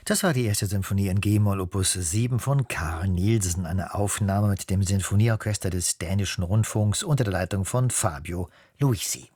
Das war die erste Symphonie in G-Moll Opus 7 von Carl Nielsen, eine Aufnahme mit dem Sinfonieorchester des Dänischen Rundfunks unter der Leitung von Fabio Luisi.